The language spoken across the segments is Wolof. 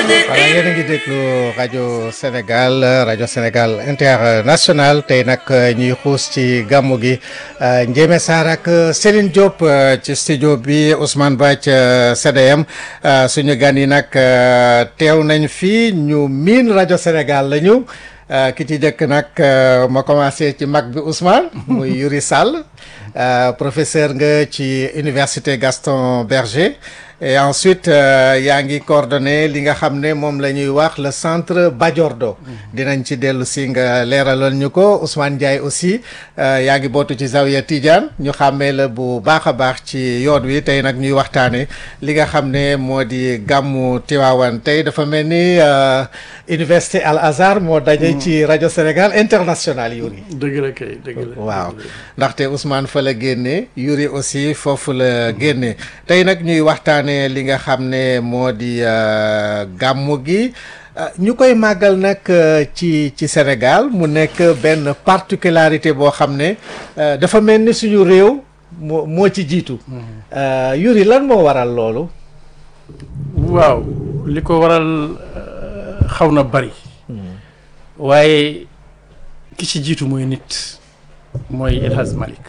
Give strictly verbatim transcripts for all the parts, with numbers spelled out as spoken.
voilà yéen a ngi déglu rajo Sénégal rajo Sénégal international tey nag ñuy xuus ci gàmmu gi Ndiémé Sarr ak Céline Diop ci studio bi Ousmane Ba ca C D M suñu gan yi nag teew nañ fi ñu miin rajo Sénégal la ñu ki ci jëkk nag ma commencé ci mag bi Ousmane muy Yuri Sall professeur nga ci université Gaston Berger et ensuite yaa ngi coordonné li nga xam ne moom la ñuy wax le centre Bajordo dinañ ci dellu si nga leeraloon ñu ko Ousmane Ndiaye aussi yaa ngi bootu ci Zawiya Tidiane ñu xàmmee la bu baax a baax ci yoon wi tey nag ñuy waxtaane li nga xam ne moo di gàmmu Tiwaawan tey dafa mel ni université Al Azhar moo daje ci rajo Sénégal international Yuri. dëgg la kay dëgg la waaw ndaxte Ousmane fa la génnee Yuri aussi foofu la génnee tey nag ñuy waxtaane li nga xam ne moo di gàmmu gi ñu koy màggal nag ci ci Sénégal mu nekk benn particularité boo xam ne dafa mel ni suñu réew moo moo ci jiitu. Yuri lan moo waral loolu. waaw li ko waral xaw na bari. waaye ki ci jiitu mooy nit mooy El Hadj Malick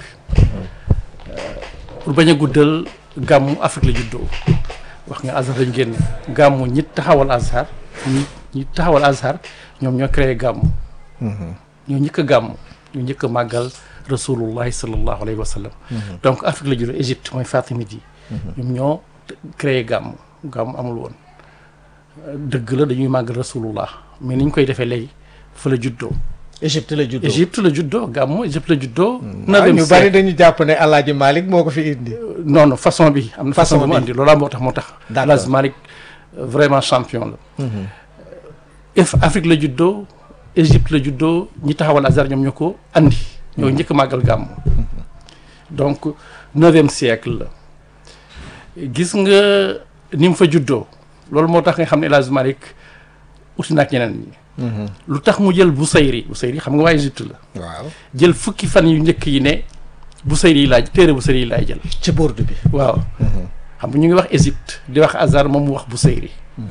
pour bañ a guddal. gàmmu Afrique la juddoo wax nga Azhar lañu génne gàmmu ñi taxawal Azhar ñi ñi taxawal Azhar ñoom ñoo créé gàmmu ñoo njëkk a gàmmu ñoo njëkk a màggal rasulullahi sallallahu alayhi wa sallam donc Afrique la juddoo Égypte mooy Fatimide yi ñoom ñoo créé gàmmu gàmmu amul woon dëgg la dañuy màggal rasulullah mais ni ñu koy defee léegi fa la juddoo Égypte la juddoo Égypte la juddoo gàmmu Égypte la juddoo. waaw ñu bari dañu jàpp ne El Hadj Malick moo ko fi indi. non non façon bi. am na façon façon bu mu bi andi loolaa moo tax moo tax. d'accord El Hadj Malick vraiment champion la. if Afrique la juddoo Égypte la juddoo ñi taxawal Azhar ñoom ñoo ko andi. ñoo njëkk a màggal gàmmu. donc neuvième siècle la gis nga ni mu fa juddoo loolu moo tax nga xam ne El Hadj Malick uti na ak ñeneen ñi. lu tax mu jël Busayri Busayri xam nga waa Égypte la. waaw jël fukki fan yu njëkk yi ne Busayri yi laaj téere Busayri yi laay jël. ci bourde bi. waaw. xam nga ñu ngi wax Égypte di wax Azhar moom mu wax Busayri.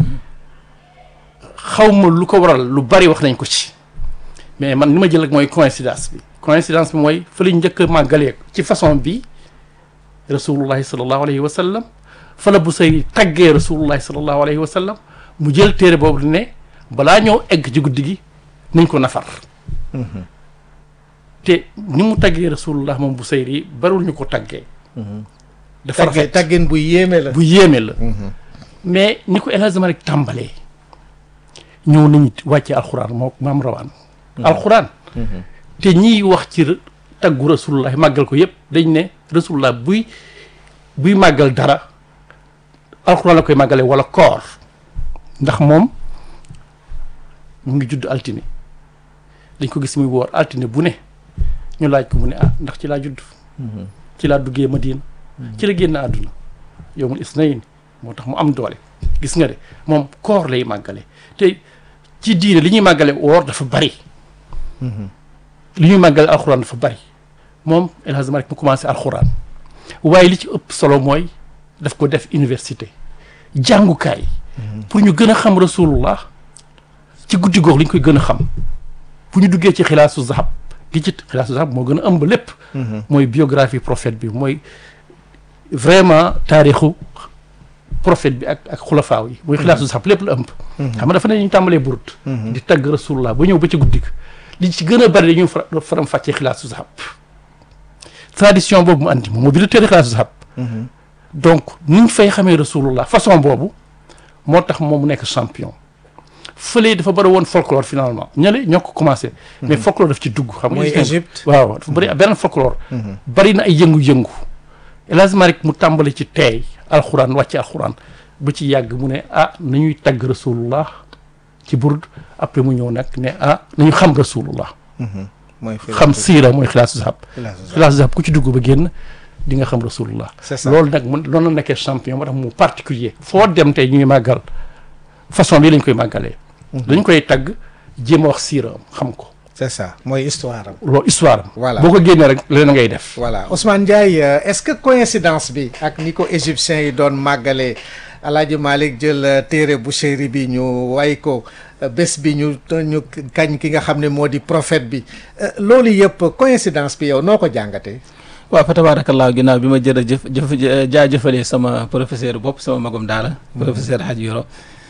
xaw ma lu ko waral lu bari wax nañ ko ci. mais man ni ma jël ak mooy coïncidence bi. coïncidence bi mooy fa lañ njëkk a màggalee ci façon bi rasulullahi sallallahu alayhi wa sallam fa la Busayri taggee rasulullahi sallallahu alayhi wa sallam mu jël téere boobu di ne. balaa ñëw egg ci guddi gi nañ ko nafar te ni mu taggee rasulullah moom Busayri barul ñu ko taggee dafa rafet taggeen bu yéeme la bu yéeme la mais ni ko El Hadj Malick tàmbalee ñëw nañu wàcce alxuraan moo maam rawaan alxuraan te ñiy wax ci taggu rasulullah màggal ko yëpp dañ ne rasulullah buy buy màggal dara alxuraan la koy màggalee wala koor ndax moom mu ngi judd altine dañ ko gis muy woor altine bu ne ñu laaj ko mu ne ah ndax ci laa judd ci laa duggee Madina ci la génn àdduna yowmul isnayn moo tax mu am doole gis nga de moom koor lay màggale te ci diine li ñuy màggale woor dafa bari li ñuy màggale alxuraan dafa bari moom El Hadj Malick mu commencé alxuraan waaye li ci ëpp solo mooy daf ko def université jàngukaay pour ñu gën a xam rasulullah ci guddi googu li ñu koy gën a xam bu ñu duggee ci xilaasu zahab gi ci xilaasu zahab moo gën a ëmb lépp mooy biographie prophète bi mooy vraiment taarixu prophète bi ak ak xulafaaw yi mooy xilaasu zahab lépp la ëmb xam nga dafa ne ñu tàmbalee burut di tagg rasulullah ba ñëw ba ci guddi gi li ci gën a bari dañuy faram fàccee xilaasu zahab tradition boobu mu andi moom moo bi la téere xilaasu zahab donc niñ fay xamee rasulullah façon boobu moo tax moom mu nekk champion fële dafa bëri woon folklore finalement ñale ñoo ko commencé mais folklore daf ci dugg xam nga mooy Égypte waaw dafa bëri beneen folklore bëri na ay yëngu-yëngu El Hadj Malick mu tàmbali ci teey alxuraan wàcce alxuraan ba ci yàgg mu ne ah nañuy tagg rasulullah ci burd après mu ñëw nag ne ah nañu xam rasulullah xam siira mooy xilaasu zahab xilaasu zahab ku ci dugg ba génn di nga xam rasulullah loolu nag mu loolu na nekkee champion moo tax mu particulier foo dem tey ñuy màggal façon bii lañ koy màggalee dañ koy tagg jéem a wax siiram xam ko c'est ça mooy histoire am. loolu histoire am. voilà boo ko génnee rek leneen ngay def. voilà Ousmane Ndiaye est-ce que coïncidence bi ak ni ko égyptiens yi doon màggalee Alaaji Malick jël téere Bouchayri bi ñu way ko bés bi ñu ñu kañ ki nga xam ne moo di prophète bi loolu yëpp coïncidence bi yow noo ko jàngatee. waaw fa tabaarakallaa ginnaaw bi ma jërëjëf jëf jaajëfalee sama professeur bopp sama magum daara professeur Hadji Yoro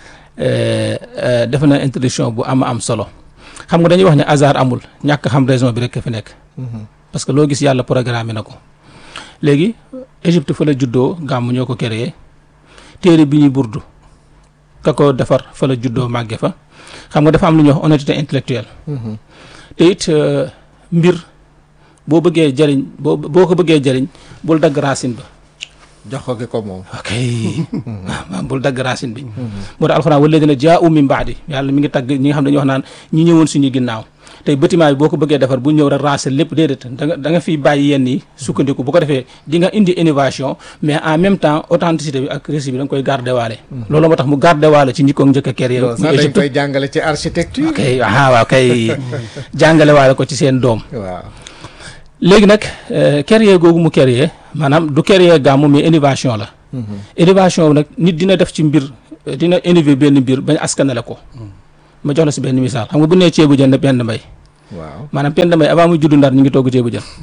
def na introduction bu am am solo xam nga dañuy wax ne hasard amul ñàkk xam raison bi rek fi nekk parce que loo gis yàlla programme na ko léegi Égypte fa la juddoo gàmm ñoo ko créé téere bi ñuy burdu ka ko defar fa la juddoo màgge fa xam nga dafa am lu ñuy wax honnêteté intellectuelle te it mbir boo bëggee jëriñ boo boo ko bëggee jëriñ bul dagg racine ba jox ko ki ko moom. ok waaw bul dagg racine bi moo tax alxuraan wala dina jaa'u min ba'di yàlla mi ngi tagg ñi nga xam dañuy wax naan ñi ñëwoon suñu ginnaaw tey bâtiment bi boo ko bëggee defar bu ñëw rek raser lépp déedéet da nga da nga fiy bàyyi yenn yi sukkandiku bu ko defee di nga indi innovation mais en même temps authenticité bi ak récit bi da nga koy garder waale loolu moo tax mu garder waale ci ñi ko njëkk a kër loolu sax dañ koy jàngale ci architecture. ok waaw waaw kay jàngale waale ko ci seen doom waaw léegi nag créer googu mu créer maanaam du créer gàmmu mais innovation la innovation bi nag nit dina def ci mbir dina innover benn mbir bañ askanale ko ma jox la si benn misaal xam nga bu nee ceebu jën Penda Mbaye waaw maanaam Penda Mbaye avant muy juddu Ndar ñu ngi togg ceebu jën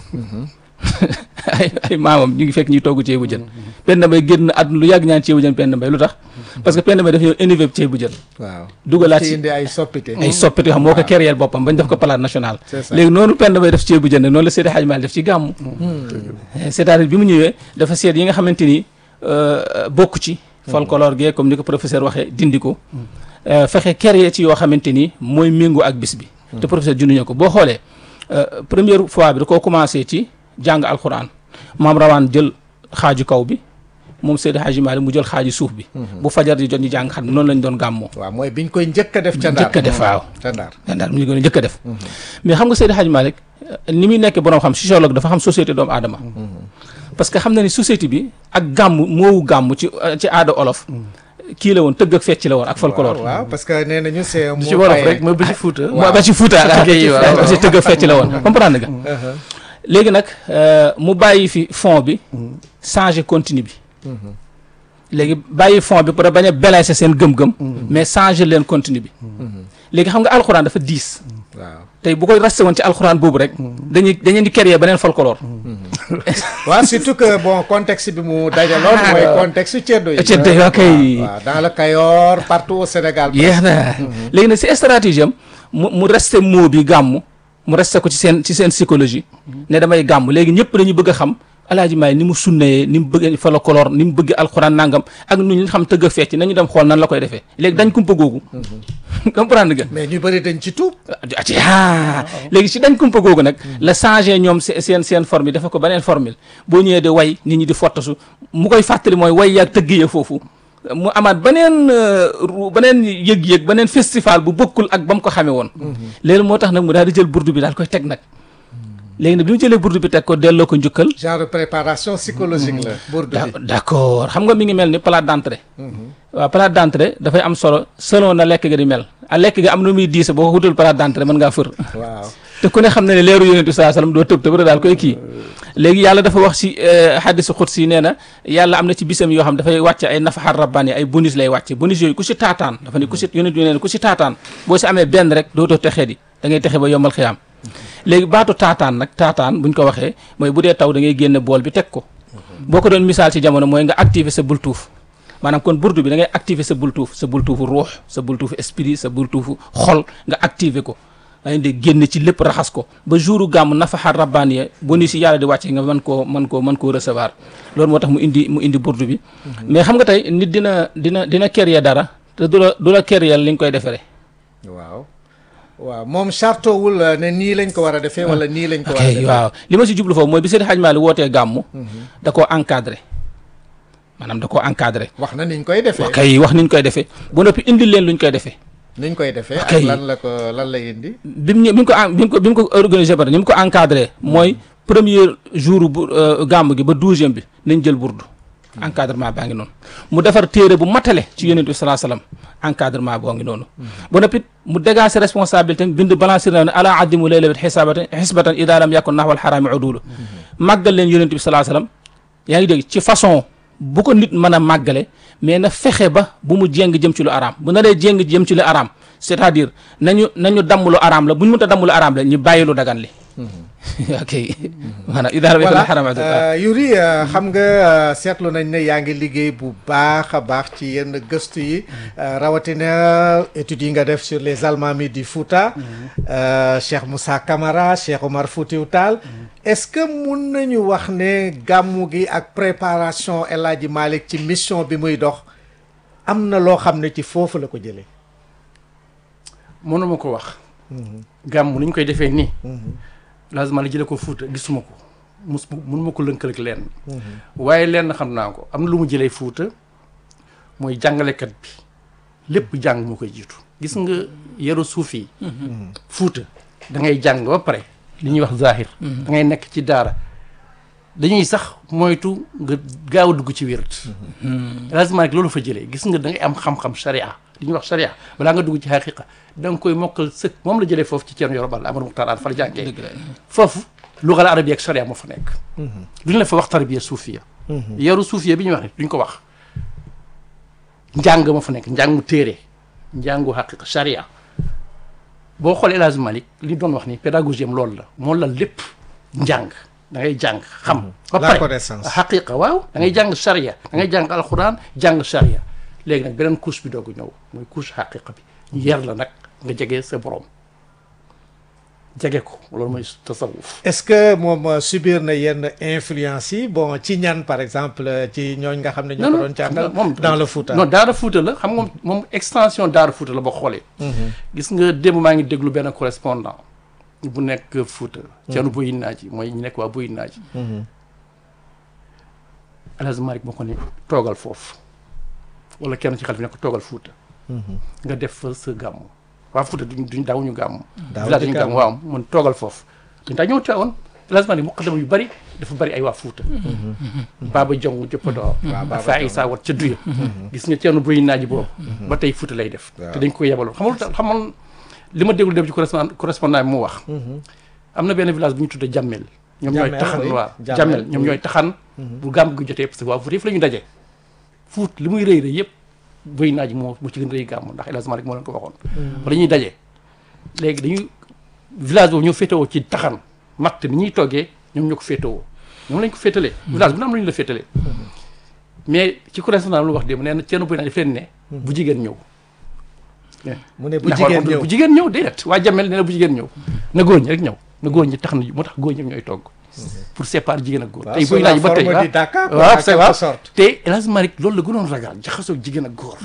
ay ay maamam ñu ngi fekk ñuy togg ceebu jën Penda Mbaye génn àdduna lu yàgg ñaan ceebu jën Penda Mbaye lu tax parce que Penda Mbaye dafa ñëw innover ceebu jën waaw dugalaat ci ci indi ay soppite. ay soppite xam moo ko créer boppam bañ def ko palaat national C'est ça. léegi noonu Penda Mbaye def ceebu jën nag noonu la Seydi Hadji Malick def ci gàmmu c'est-à-dire bi mu ñëwee dafa seet yi nga xamante ni bokk ci folklore gi comme ni ko professeur waxee dindi ko fexe créer ci yoo xamante ni mooy méngoo ak bis bi te professeur junduñu ko boo xoolee première fois bi da koo commencé ci jàng alquran maam rawaan jël xaaju kaw bi moom Seydi Hadji Malick mu jël xaaju suuf bi bu fajar di jot ñu jàng xam ne noonu lañ doon gàmmoo waaw mooy biñ koy njëkk a def ca Ndar njëkk a def waaw ca Ndar daal mu ngi gën a njëkk a def mais xam nga Seydi Hadji Malick ni muy nekk boroom xam sociologue dafa xam société doomu aadama parce que xam na ni société bi ak gàmm moowu gàmm ci ci aada olof kii la woon tëgg ak fecc la woon ak folklore waaw parce que nee nañu c'est ci wolof rek mooy ba ci Fuuta moo ba ci Fuuta ak waaw parce que tëgg ak fecc la woon comprendre nga léegi nag mu bàyyi fi fond bi changer continue bi léegi bàyyi fond bi pour bañ a balancer seen gëm-gëm mais changer leen continue bi léegi xam nga alxuraan dafa diis waaw tey bu koy resté woon ci alxuraan boobu rek dañuy dañuy di créer beneen folklore waaw surtout que bon contexte bi mu dajaloon mooy contexte ceddo yi ceddo yi ok waaw dans le Kayor partout au Sénégal yéex na léegi nag si stratégie am mu mu resté mot bi gàmm mu resté ko ci seen ci seen psychologie ne damay gàmm léegi ñëpp dañu bëgg a xam Alaaji Maalik ni mu sunnee ni mu bëgg folklore ni mu bëgg alxuraan nangam ak nu ñu xam tëgg a fecc nañu dem xool nan la koy defee léegi dañ kumpa googu comprendre nga mais ñu bëri dañ ci tuub ati ah léegi si dañ kumpa googu nag la changé ñoom seen seen forme yi dafa ko beneen formule boo ñëwee di way nit ñi di fottasu mu koy fàttali mooy way yaag tëgg ya foofu mu amaat beneen beneen yëg-yëg beneen festival bu bokkul ak ba mu ko xamee woon léegi moo tax nag mu daal di jël burdu bi daal koy teg nag léegi nag bi mu jëlee burdu bi teg ko delloo ko njukkal genre préparation psychologique la burdu bi d'accord xam nga mi ngi mel ni plat d'entrée waaw plat d'entrée dafay am solo selon na lekk ga di mel a lekk ga am na muy diise boo ko wutal plat d'entrée mën ngaa fër waaw te ku ne xam na ne leeru yonent bi sallallahu alayhi wasallam doo tëb tëb rek daal koy kii léegi yàlla dafa wax ci hadisu xudsi nee na yàlla am na ci bisam yoo xam dafay wàcce ay nafaxar rabbani ay bonus lay wàcce bonus yooyu ku si taataan dafa ne ku si yonent bi nee na ku si taataan boo si amee benn rek dootoo texee di da ngay texe ba yombal xiyaam léegi baatu taataan nag taataan buñ ko waxee mooy bu dee taw da ngay génne bool bi teg ko boo ko doon misaal ci jamono mooy nga activer sa bultuuf maanaam kon burdu bi da ngay activer sa bultuuf sa bultuufu ruux sa bultuufu esprit sa bultuufu xol nga activer ko da ngay génn ci lépp raxas ko ba jouru gàmm nafaxar rabbaniya bu ni si yàlla di wàcce nga mën koo mën koo mën koo recevoir loolu moo tax mu indi mu indi burdu bi mais xam nga tey nit dina dina dina créer dara te du la du la créer li nga koy defaree waaw waaw moom chartowul ne nii lañ ko war a defee wala nii lañ ko war a defee waaw li ma si jublu foofu mooy bi Seydi Hadji Malick wootee gàmmu da koo encadré maanaam da koo encadré wax na niñ koy defee kay wax niñ koy defee ba noppi indil leen luñ koy defee niñ koy defee ak kay lan la ko lan lay indi bi mu ñë- bi mu ko en- bi mu ko bi mu ko organisé ba ni mu ko encadré mooy premier jour bu gàmm gi ba douzième bi nañ jël burdu encadrement baa ngi noonu mu defar téere bu matale ci yonent bi salaa salaam encadrement boo ngi noonu ba noppi mu dégager ses responsabilités bind balancé na ne ala addimu layla bit xisabatan xisbatan ida lam yakun naxwal xaraami udulu màggal leen yonent bi salaa salaam yaa ngi dégg ci façon bu ko nit mën a màggale mais na fexe ba bu mu jéng jëm ci lu araam bu naree jéng jëm ci lu araam c'est-à-dire nañu nañu damm lu araam la bu ñu mënta damm lu araam la ñu bàyyi lu dagan li ok maanaam idaara bi voilà Yuri xam nga seetlu nañ ne yaa ngi liggéey bu baax a baax ci yenn gëstu yi rawatina études yi nga def sur les Almaami du Fouta Cheikh Moussa Camara Cheikh Omar Foutiyou Tall est-ce que mun nañu wax ne gàmmu gi ak préparation El Hadji Malick ci mission bi muy dox am na loo xam ne ci foofu la ko jëlee. mënuma ko wax. gàmmu ni ñu koy defee nii. lazima la jële ko Fuuta gisuma ko mus mënuma ko lënkal ak lenn. waaye lenn xam naa ko am na lu mu jëlee Fuuta mooy jàngalekat bi lépp jàng moo koy jiitu. gis nga yaru suuf yi. Fuuta da ngay jàng ba pare li ñuy wax zahir. da ngay nekk ci daara dañuy sax moytu nga gaaw a dugg ci wérat. lazima rek loolu fa jëlee gis nga da ngay am xam-xam sharia li ñuy wax sharia balaa nga dugg ci xaqiqa da nga koy mokkal sëkk moom la jëlee foofu ci Ceerno Yoro Bal Amadou Muxtaar fa la jàngee foofu lugal arabiya ak sharia moo fa nekk duñu la fa wax tarbiya suufiya yaru suufiya bi ñuy wax ne duñ ko wax njàng moo fa nekk njàng mu téere njàngu xaqiqa sharia boo xoolee El Hadji Malick li doon wax ni pédagogie am loolu la moo la lépp njàng da ngay jàng xam ba pare xaqiqa waaw da ngay jàng sharia da ngay jàng alquran jàng sharia léegi nag beneen couche bi doogu ñëw mooy couche xaqiqa bi ñu yar la nag nga jege sa borom jege ko loolu mooy tasawuf. est-ce que moom subir na yenn influence yi bon ci ñan par exemple ci ñooñ nga xam ne ñoo ko doon jàngal moom dans le Fouta. non Daara Fouta la xam nga moom extension Daara Fouta la ba xoolee. gis nga démb maa ngi déglu benn correspondant bu nekk Fouta. Thierno Boyin Naaji mooy ñu nekk waa Boyin Naaji. El Hadji Malick moo ko ne toogal foofu. wala kenn ci xel fi ne ko toogal Fuuta nga def fa sa gàmmu waa Fuuta duñ duñ daawuñu gàmmu village dañu gàmmu waaw mun toogal foofu duñ daa ñëw teewoon lazima ni muqaddam yu bëri dafa bëri ay waa Fuuta Baba Jong jëppadoor fa Issa wat ca duya gis nga Ceerno Boy Naaji boobu ba tey Fuuta lay def te dañ ko yebaloon xamul xamal li ma déglu dem ci correspondant bi mu wax am na benn village bu ñu tuddee Jammel ñoom ñooy taxan waaw Jammel ñoom ñooy taxan bu gàmm gi jotee parce que waa Fuuta yëpp la ñu daje Fuut li muy rëy rëy yëpp Boy Naaji moo mu ci gën rëy gàmm ndax El Hadji Malick moo leen ko waxoon wala ñuy daje léegi dañuy village boobu ñoo féetewoo ci taxan matt ni ñuy toggee ñoom ñoo ko féetewoo ñoom lañ ko féetalee village bu na am lu ñu la féetalee mais ci correspondant lu wax dé mu nee na Ceerno Boy Naaji daf leen ne bu jigéen ñëw mu ne bu jigéen ñëw bu jigéen ñëw déedéet waa Jamel nee na bu jigéen ñëw na góor ñi rek ñëw na góor ñi tax na moo tax góor ñi ñooy togg pour séparer jigéen ak góor tey Boy Naaji ba tey waaw c'est waaw te El Hadji Malick loolu la gënoon ragal jaxasoo jigéen ak góor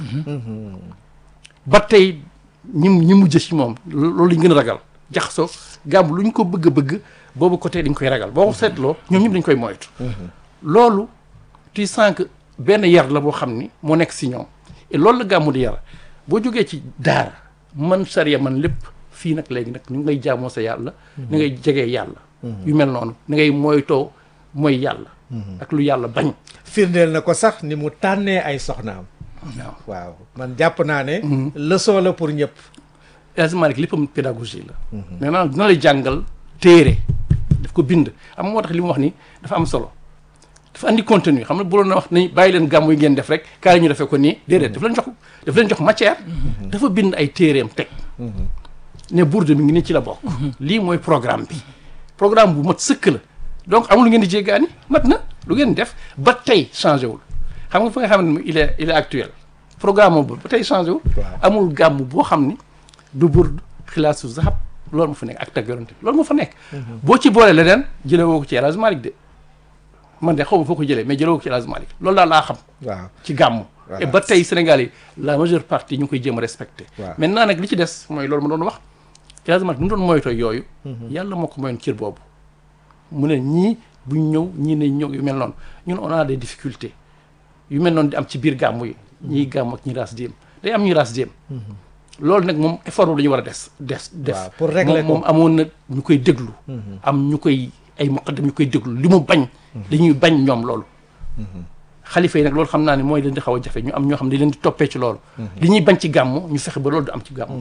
ba tey ñi ñi mujj ci moom loolu lañ gën a ragal jaxasoo gàmm lu ñu ko bëgg a bëgg boobu côté dañ koy ragal boo ko seetloo ñoom ñëpp dañ koy moytu loolu tu sens que benn yar la boo xam ni moo nekk si ñoom et loolu la gàmmu di yar boo jógee ci daara man sariya man lépp fii nag léegi nag ñu ngi lay jaamoo sa yàlla ni ngay jegee yàlla yu mel noonu ni ngay moytoo mooy yàlla ak lu yàlla bañ firndeel na ko sax ni mu tànnee ay soxnaam waaw waaw man jàpp naa ne leçon la pour ñëpp El Hadji Malick léppam pédagogie la maintenant dina lay jàngal téere daf ko bind am moo tax li mu wax ni dafa am solo dafa andi contenu xam ne bu doon wax nañ bàyyi leen gàmmu yi ngeen def rek kaay ñu defee ko nii déedéet daf leen jox daf leen jox matière dafa bind ay téereem teg ne Bourde mi ngi nii ci la bokk lii mooy programme bi programme bu mat sëkk la donc amul lu ngeen di jéggaani mat na lu ngeen def ba tey changé wul xam nga fa nga xam ne il est il est actuel programme boobu ba tey changé wul amul gàmm boo xam ni du Bourde xilaasu zahab loolu moo fa nekk ak tag yorante loolu moo fa nekk boo ci boole leneen jëlee woo ko ci El Hadji Malick de man de xaw ma foo ko jëlee mais jëlee woo ko ci El Hadji Malick loolu daal laa xam waaw ci gàmm et ba tey Sénégal yi la majeure partie ñu ngi koy jéem a respecté maintenant nag li ci des mooy loolu ma doon wax El Hadji Malick mu doon moytoo yooyu yàlla moo ko moyoon cër boobu mu ne ñii buñ ñëw ñii ne ñëw yu mel noonu ñun on a des difficultés yu mel noonu di am ci biir gàmmu yi ñiy gàmm ak ñi raas déem day am ñuy raas déem loolu nag moom effort boobu la ñu war a des des def pour régler moom moom amoon na ñu koy déglu am ñu koy ay muqaddam ñu koy déglu li mu bañ dañuy bañ ñoom loolu xalifa yi nag loolu xam naa ne mooy leen di xaw a jafe ñu am ñoo xam ne leen di toppee ci loolu li ñuy bañ ci gàmmu ñu fexe ba loolu du am ci gàmmu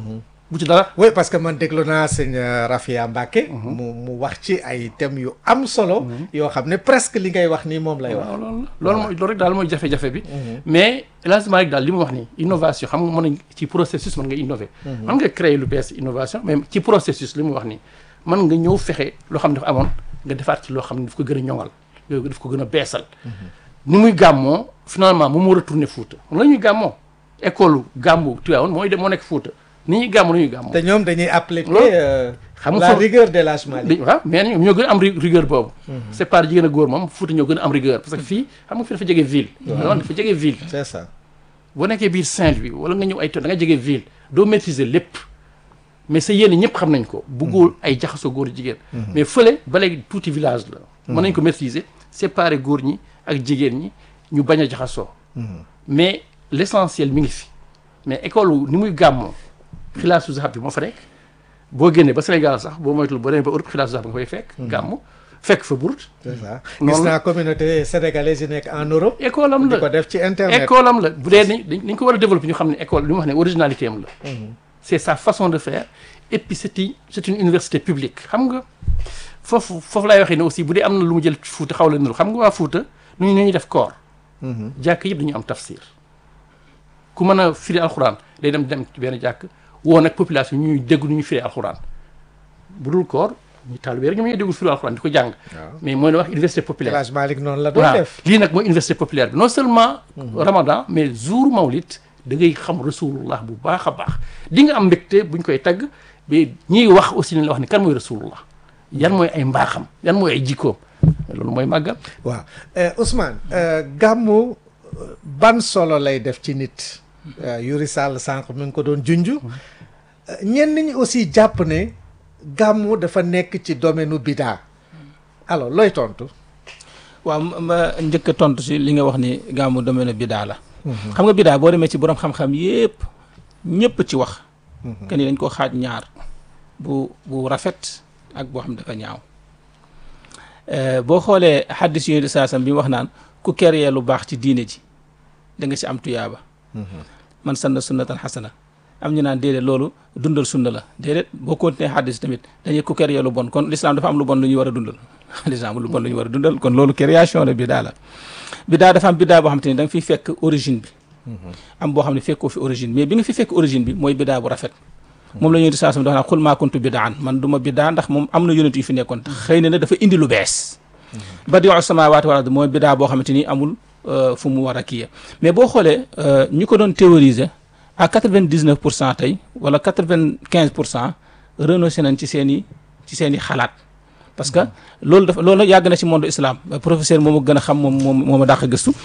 bu ci dara. oui parce que man déglu naa sëñ Rafia Mbacké. mu mu wax ci ay thèmes yu am solo. yoo xam ne presque li ngay wax nii moom lay wax. waaw loolu loolu mooy loolu rek daal mooy jafe-jafe bi. mais élargissement rek daal li mu wax nii innovation xam nga mën nañ ci processus mën nga innover. mën nga créer lu bees innovation mais ci processus li mu wax nii mën nga ñëw fexe loo xam ne dafa amoon nga defaat ci loo xam ne daf ko gën a ñoŋal daf ko gën a beesal. ni muy gàmmoo finalement moom moo retourné Fouta moom la ñuy gàmmoo école gàmmu Tivaouane mooy dem moo nekk Fouta. ni ñuy gàmm ñuy gàmm. te ñoom dañuy appliquer xam nga la rigueur de l'Hajj Malick. waaw mais ñoom ñoo gën a am rigueur boobu. c'est pas jigéen a góor moom Fouta ñoo gën a am rigueur parce que fii xam nga fi dafa jege ville. waaw dafa jege ville. c'est ça. boo nekkee biir Saint-Louis wala nga ñëw ay tool da nga jege ville doo maîtriser lépp mais sa yéene ñëpp xam nañ ko. buggul ay jaxasoo góor jigéen. mais fële ba léegi tuuti village la. mën nañ ko maîtriser séparer góor ñi ak jigéen ñi ñu bañ a jaxasoo. mais l'essentiel mi ngi fi mais école ni muy gàmmoo. xilaasu zahab bi moo fa nekk boo génnee ba Sénégal sax boo moytul boo demee ba Europe xilaasu zahab nga fay fekk. gàmm fekk fa burut. c'est ça gis naa communauté sénégalaise yi nekk en Europe. école am la di ko def ci internet. école am la bu dee ni dañ ko war a développer ñu xam ne école li mu wax ne originalité am la. c'est sa façon de faire et puis c'est une c'est une université publique xam nga foofu foofu laay waxee ne aussi bu dee am na lu mu jël Fouta xaw la niru xam nga waa Fouta nu ñu ñuy def koor. jàkk yëpp dañu am tafsir ku mën a firi alxuraan day dem dem ci benn jàkk. woo nag population ñuy dégg nu ñu firi alxuraan bu dul koor ñu taalibe rek ñoom ñooy déggul firi alxuraan di ko jàng. mais mooy la wax université populaire. El Hadj Malick noonu la doon def. lii nag mooy université populaire bi non seulement. Ramadan mais jour Mawlid da ngay xam rasulullah bu baax a baax di nga am mbégte buñ koy tagg mais ñiy wax aussi nañ la wax ni kan mooy rasulullah yan mooy ay mbaaxam yan mooy ay jikkoom loolu mooy màggal. waaw Ousmane gàmmu ban solo lay def ci nit. Yuri Sall sànq mi ngi ko doon junj ñenn ñi aussi jàpp ne gàmmu dafa nekk ci domaine u bidaa alors looy tontu. waaw ma njëkk a tontu si li nga wax ni gàmmu domaine bidaa la. xam nga bidaa boo demee ci borom xam-xam yépp ñëpp ci wax. que ni dañ ko xaaj ñaar bu bu rafet ak boo xam dafa ñaaw boo xoolee xaddis yu saasam bi mu wax naan ku créer lu baax ci diine ji da nga ci am tuyaaba. man sanna sunnatan xasana am ñu naan déedéet loolu dundal sunna la déedéet boo continuer xaddis tamit dañuy ku créer lu bon kon l'islam dafa am lu bon lu ñu war a dundal l'islam lu bon lu ñu war a dundal kon loolu création la bidaa la bidaa dafa am bidaa boo xam te ni da nga fiy fekk origine bi am boo xam ne fekkoo fi origine mais bi nga fi fekk origine bi mooy bidaa bu rafet moom la ñuy di saasam dafa naa xul maa kuntu bidaan man du ma bidaa ndax moom am na yonent yu fi nekkoon xëy na ne dafa indi lu bees badiu samaawaati wal ard mooy bidaa boo xamante ni amul fu mu war a kii mais boo xoolee ñi ko doon théoriser à quatre-vingt-dix-neuf pour cent tey wala quatre-vingt-quinze pour cent renoncé nañ ci seen i ci seen i xalaat parce que loolu dafa loolu yàgg na ci monde islam professeur moom a gën a xam moom moom moom a dàq gëstu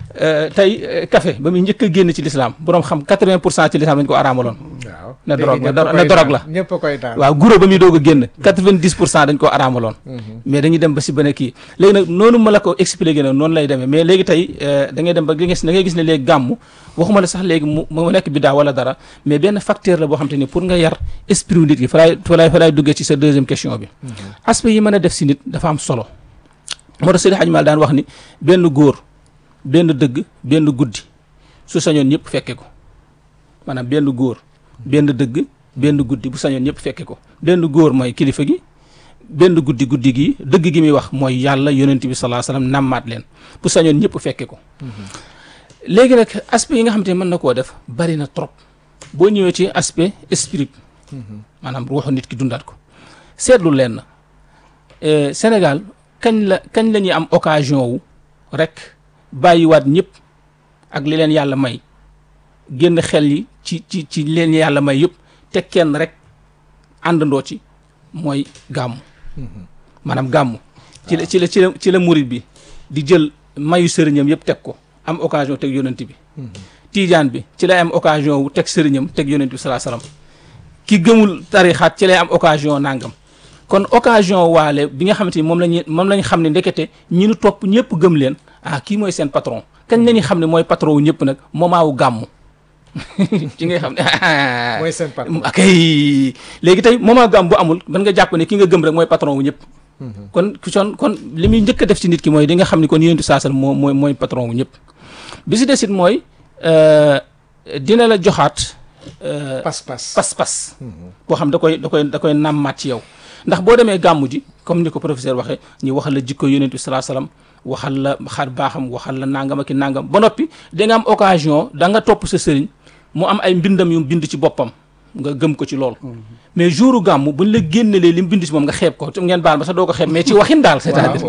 tey café ba muy njëkk a génn ci l'islam boroom xam quatre-vingts pour cent ci l'islam dañu ko araamaloon waaw ne drogue ne drogue la ñëpp koy daan waaw guro ba muy doog a génn quatre-vingt-dix pour cent dañ ko araamaloon mais dañuy dem ba si benn kii léegi nag noonu ma la ko expliqué nag noonu lay demee mais léegi tey da ngay dem ba da ngay gis ne léegi gàmmu waxuma la sax léegi mu mu nekk biddaa wala dara mais benn facteur la boo xam te ni pour nga yar esprit wu nit ki fa laay fa laay fa laay duggee ci sa deuxième question bi aspect yi mën a def si nit dafa am solo moo tax Seydi Hadji Malick daan wax ni benn góor benn dëgg benn guddi su sañoon ñëpp fekke ko maanaam benn góor benn dëgg benn guddi bu sañoon ñëpp fekke ko benn góor mooy kilifa gi benn guddi guddi gi dëgg gi muy wax mooy yàlla yonent bi sallallahu alayhi wasallam nammaat leen bu sañoon ñëpp fekke ko léegi nag aspect yi nga xam te ne mën na koo def bari na trop boo ñëwee ci aspect spirit maanaam ruuxu nit ki dundaat ko seetlu leen na Sénégal kañ la kañ la ñuy am occasion wu rek bàyyiwaat ñëpp ak li leen yàlla may génn xel yi ci ci ci leen yàlla may yëpp te kenn rek àndandoo ci mooy gàmmu maanaam gàmmu ci la ci la ci la ci la murit bi di jël mayu sëriñam yëpp teg ko am occasion teg yonent bi tiijaan bi ci lay am occasion wu teg sëriñam teg yonent bi salaa salaam ki gëmul tarixaat ci lay am occasion nangam kon occasion waale bi nga xamante ni moom lañu moom lañ xam ne ndekete ñi nu topp ñëpp gëm leen ah kii mooy seen patron kañ la ñuy xam ne mooy patron wu ñëpp nag moment wu gàmmu ci ngay xam ne mooy seen patron ak léegi tey moment gàmm bu amul mën nga jàpp ne ki nga gëm rek mooy patron wu ñëpp kon kon kon li muy njëkk a def ci nit ki mooy di nga xam ne kon yéntu saasal moo mooy mooy patron wu ñëpp bi si desit mooy dina la joxaat pas-pas pas-pas boo xam da koy da koy da koy nàmmaat ci yow ndax boo demee gàmmu ji comme ni ko professeur waxee ñu waxal la jikko yonent bi salaa salaam waxal la xar baaxam waxal la nangam ak i nangam ba noppi da nga am occasion da nga topp sa sëriñ mu am ay mbindam yu bind ci boppam nga gëm ko ci lool mais jouru gàmmu buñ la génnelee li mu bind ci moom nga xeeb ko ngeen baal ma sax doo ko xeeb mais ci waxin daal c'est-à-dire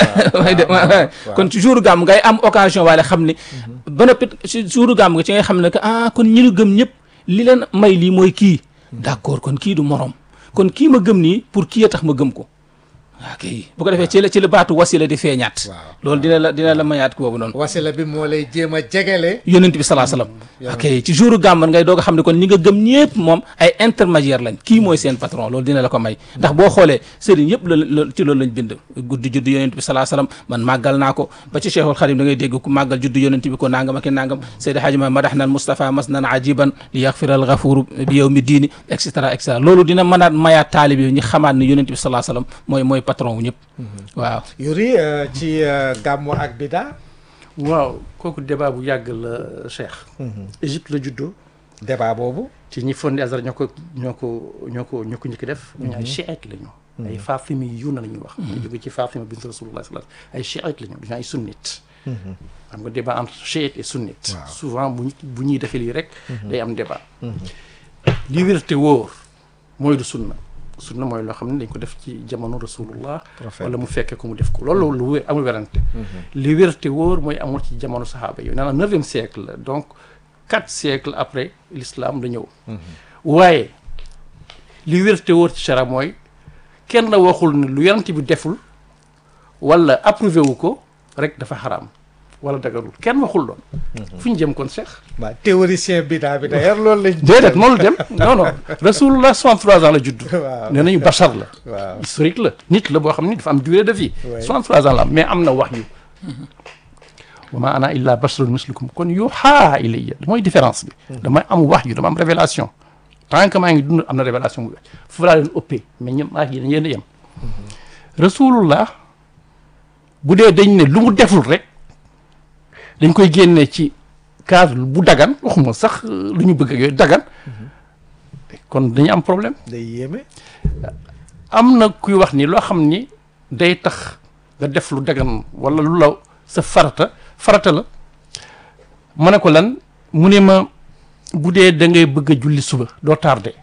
kon ci jouru gàmmu ngay am occasion waale xam ni ba noppi ci jouru gàmmu nga ci ngay xam ne que ah kon ñi ñu gëm ñëpp li leen may lii mooy kii d'accord kon kii du morom kon kii ma gëm nii pour kii a tax ma gëm ko ok bu ko defee ci la ci la baatu wasila di feeñaat loolu dina la dina la mayaat ko boobu noonu wasila bi moo lay jéem a jegele yonent bi salaa salaam ok ci jouru gàmman ngay doog a xam ne kon ñi nga gëm ñëpp moom ay intermédiaire lañ kii mooy seen patron loolu dina la ko may ndax boo xoolee sëriñ yëpp la ci loolu lañ bind guddi juddu yonent bi salaa salaam man màggal naa ko ba ci Cheikhul Khadim da ngay dégg ku màggal juddu yonent bi ko nangam ak nangam Seydi Hadji Ma madax nan Moustapha mas nan ajiban li yaxfira al ghafuru bi yawmi diini et cetera et cetera loolu dina mën a mayaat taalib yi ñu xamaat ne yonent bi salaa salaam mooy mooy patron wu ñëpp waaw Yuri ci gàmmu ak bida waaw kooku débat bu yàgg la Cheikh Égypte la juddoo débat boobu ci ñi fondé Azhar ñoo ko ñoo ko ñoo ko ñoo ko njëkk def ñu ay chiite la ñu ay Fatimi yu na la ñuy wax ñu jóge ci Fatima bint Rasulullah sallallahu ay chiite la ñu dañu ay sunnite xam nga débat entre chiite et sunnite souvent bu bu ñuy defee lii rek day am débat li wér te wóor mooy du sunna sunna mooy loo xam ne dañ ko def ci jamono rasulullah wala mu fekkee ko mu def ko loolu lu wér amul werante li wér te wóor mooy amul ci jamono sahaaba yooyu naanaam neuvième siècle la donc quatre siècles après l'islam la ñëw waaye li wér te wóor ci chara mooy kenn la waxul ne lu yonent bi deful wala approuvé wu ko rek dafa xaraam wala dagarul kenn waxul loon fu ñu jëm kon Cheikh waaw théoricien bida bi d'ailleurs loolu lañ déedéet moom la dem non non rasulullah soixante-trois ans la judd nee nañu bachar la waaw historique la nit la boo xam ni dafa am durée de vie soixante-trois ans la am mais am na wax yu wa ma ana illa basharun mislukum kon yuuhaa ilayya mooy différence bi damay am wax yu dama am révélation tant que maa ngi dund am na révélation bu fu laa leen ëppee mais ñoom maa ngi yéen a yem rasulullah bu dee dañ ne lu mu deful rek dañ koy génne ci cadre bu dagan waxuma sax lu ñu bëgg ak yooyu dagan kon dañu am problème day yéeme am na kuy wax ni loo xam ni day tax nga def lu dagan wala lu la sa farata farata la ma ne ko lan mu ne ma bu dee da ngay bëgg a julli suba doo tardé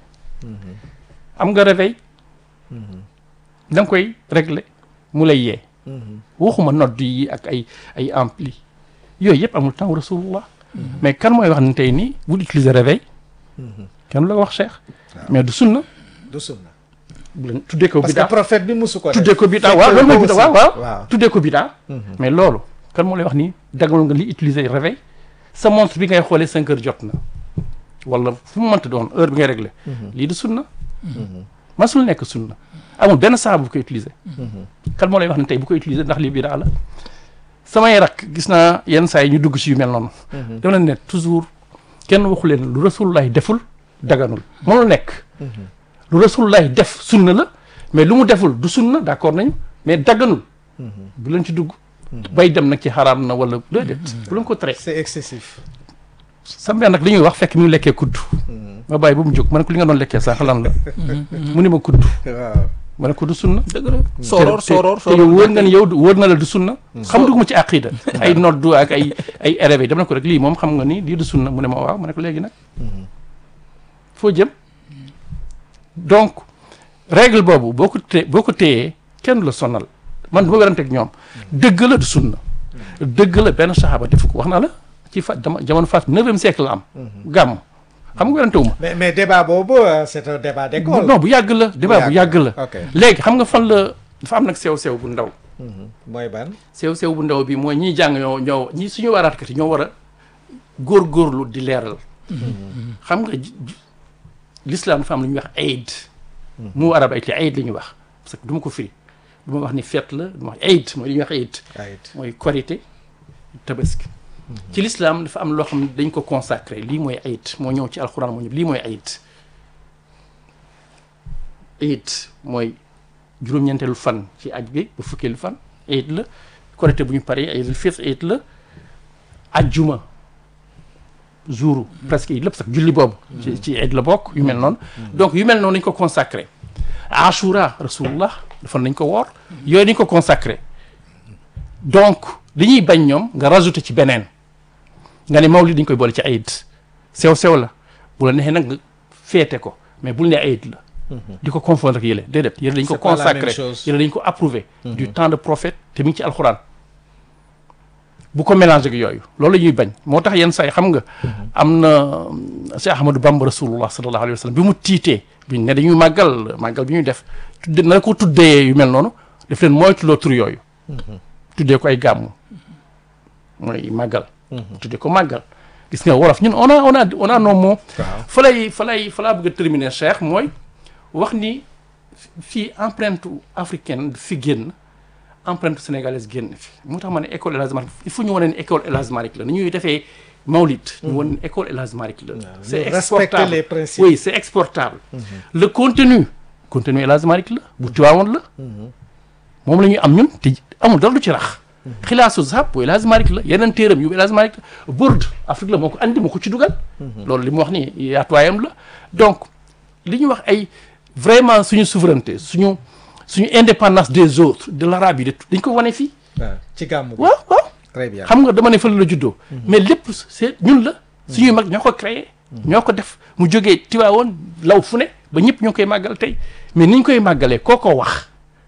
am nga réveil da nga koy régler mu lay yee waxuma nodd yi ak ay ay ampli yooyu yëpp amul temps rasulullah mais kan mooy wax ne tey nii bu utiliser réveil kenn la ko wax Cheikh mais du sunna du sunna bu leen tuddee ko parce bidaa que prophète bi musu ko def tuddee ko bidaa waaw loolu mooy bidaa waaw waaw waaw tuddee ko bidaa mais loolu kan moo lay wax nii dagal nga li utiliser réveil sa montre bi ngay xoolee cinq heures jot na wala fu mu mënta doon heure bi ngay réglé lii du sunna masul nekk sunna amul benn saabu bu koy utiliser kan moo lay wax ne tey bu koy utiliser ndax lii bidaa la samay rak gis naa yenn saa yi ñu dugg ci yu mel noonu dama leen ne toujours kenn waxu leen lu rasulullahi deful daganul mënul nekk lu rasulullahi def sunna la mais lu mu deful du sunna d'accord nañu mais daganul bu leen ci dugg bay dem nag ci xaraam na wala déedéet bu leen ko tere c'est excessif sama benn nag li ñuy wax fekk mi ngi lekkee kudd ma bàyyi ba mu jóg ma ne ko li nga doon lekkee sànq lan la mu ne ma kudd waaw ma ne ko du sunna dëgg la sooroor sooroor te yow wóor nga ni yow wóor na la du sunna xam duguma ci aqida ay noddu ak ay ay éreve dama ne ko rek lii moom xam nga ni lii du sunna mu ne ma waaw ma ne ko léegi nag foo jëm donc règle boobu boo ko té boo ko téyee kenn la sonal man du ma werante ak ñoom dëgg la du sunna dëgg la benn saxaaba defu ko wax naa la ci fa dama jamono faat neuvième siècle la am gàmm xam nga werante wu ma mais mais débat boobu c'est un débat d'école non bu yàgg la débat bu yàgg la ok léegi xam nga fan la dafa am nag sew-sew bu ndaw mooy ban sew-sew bu ndaw bi mooy ñiy jàng ñoo ñoo ñi suñu waaraatkat yi ñoo war a góorgóorlu di leeral xam nga l'islam dafa am lu ñuy wax aid mu arab ay li aid la ñuy wax parce que du ma ko firi du ma wax ni fête la du ma wax aid mooy li ñuy wax aid mooy korité tabaski ci l'islam dafa am loo xam ne dañ ko consacré lii mooy aid moo ñëw ci alxuraan moo ñëw lii mooy aid aid mooy juróom-ñeenteelu fan ci aj bi ba fukkeelu fan aid la korité bu ñu paree aidul fitr aid la ajjuma jour presque yi lépp sax julli boobu ci ci eid la bokk yu mel noonu donc yu mel noonu nañ ko consacré Ashura rasulullah dafa nañ ko woor yooyu dañ ko consacré donc dañuy bañ ñoom nga rajouté ci beneen nga ne mawlid dañ koy boole ci eid sew sew la bu la neexee nag nga féete ko mais bul ne eid la di ko confondre ak yële déedéet yële dañ ko consacré yële dañ ko approuvé du temps de prophète te mi ngi ci alxuraan bu ko mélangé ak yooyu loolu la ñuy bañ moo tax yenn saa yi xam nga am na Cheikh Ahmadou Bamba rasulullah sallallahu alayhi wa sallam bi mu tiitee biñ ne dañuy màggal màggal bi ñuy def tudde na ko tuddee yu mel noonu daf leen moytuloo tur yooyu tuddee ko ay gàmmu mooy màggal tuddee ko màggal gis nga wolof ñun on a on a on a nos mots fa lay fa lay fa laa bëgg a terminer Cheikh mooy wax ni fii empreinte africaine fi génn empreinte sénégalaise génn fi moo tax ma ne école El Hadj Malick il faut ñu wane ne école El Hadj Malick la ni ñuy defee mawlid ñu wane ne école El Hadj Malick la c'est exportable les principes. Oui c'est exportable le contenu contenu El Hadj Malick la bu Tiwaawoon la moom la ñuy am ñun te amul dara lu ci rax xilaasu zahab bu El Hadj Malick la yeneen téeram yu El Hadj Malick la Bourde Afrique la moo ko andi moo ko ci dugal loolu li mu wax ni yaatuwaayam la donc li ñu wax ay vraiment suñu souveraineté suñu suñu indépendance des autres de l'Arabie de dañ ko wane fii ci gàmmu waaw waaw très bien xam nga dama ne fële la juddoo mais lépp c'est ñun la suñuy mag ñoo ko créé ñoo ko def mu jógee Tiwaawoon law fu ne ba ñëpp ñoo koy màggal tey mais niñ koy màggalee koo ko wax